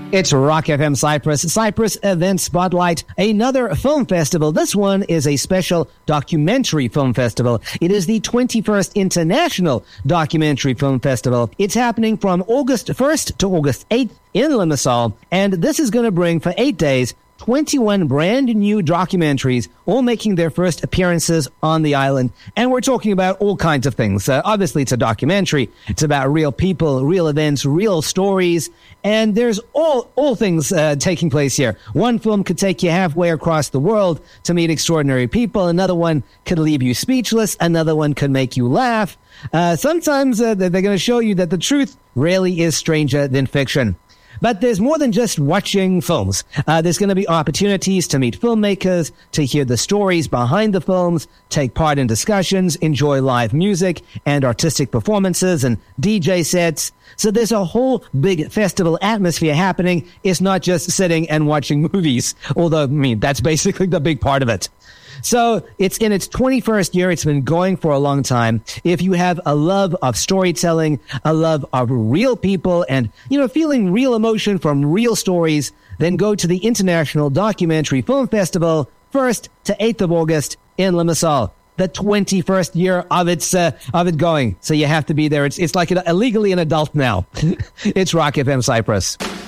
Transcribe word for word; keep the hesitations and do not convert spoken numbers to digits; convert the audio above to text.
It's Rock F M Cyprus, Cyprus Event Spotlight, another film festival. This one is a special documentary film festival. It is the twenty-first International Documentary Film Festival. It's happening from August first to August eighth in Limassol, and this is going to bring for eight days twenty-one brand new documentaries, all making their first appearances on the island. And we're talking about all kinds of things. Uh, obviously, it's a documentary. It's about real people, real events, real stories. And there's all, all things uh, taking place here. One film could take you halfway across the world to meet extraordinary people. Another one could leave you speechless. Another one could make you laugh. Uh, sometimes uh, they're going to show you that the truth really is stranger than fiction. But there's more than just watching films. Uh, there's going to be opportunities to meet filmmakers, to hear the stories behind the films, take part in discussions, enjoy live music and artistic performances and D J sets. So there's a whole big festival atmosphere happening. It's not just sitting and watching movies, although, I mean, that's basically the big part of it. So it's in its twenty-first year. It's been going for a long time. If you have a love of storytelling, a love of real people, and, you know, feeling real emotion from real stories, then go to the International Documentary Film Festival, first to eighth of August in Limassol. The twenty-first year of its uh, of it going. So you have to be there. It's it's like a, legally an adult now. It's Rock F M Cyprus.